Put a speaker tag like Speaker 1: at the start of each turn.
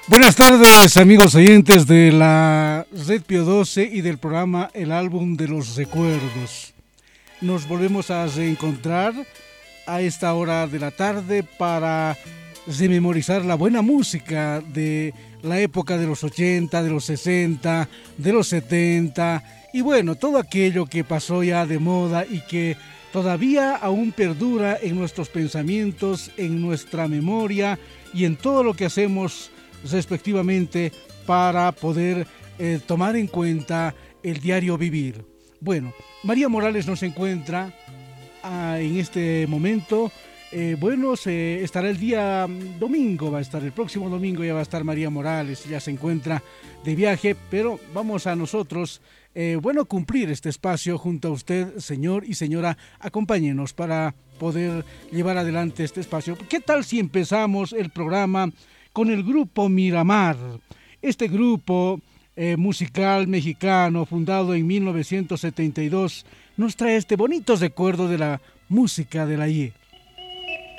Speaker 1: Buenas tardes, amigos oyentes de la Red Pío 12 y del programa El Álbum de los Recuerdos. Nos volvemos a reencontrar a esta hora de la tarde para rememorizar la buena música de la época de los 80, de los 60, de los 70 y bueno, todo aquello que pasó ya de moda y que todavía aún perdura en nuestros pensamientos, en nuestra memoria y en todo lo que hacemos respectivamente para poder tomar en cuenta el diario vivir. Bueno, María Morales nos encuentra en este momento. Estará el día domingo, va a estar el próximo domingo, ya va a estar María Morales, ya se encuentra de viaje, pero vamos a nosotros, cumplir este espacio junto a usted, señor y señora, acompáñenos para poder llevar adelante este espacio. ¿Qué tal si empezamos el programa con el grupo Miramar? Este grupo musical mexicano, fundado en 1972, nos trae este bonito recuerdo de la música del ayer.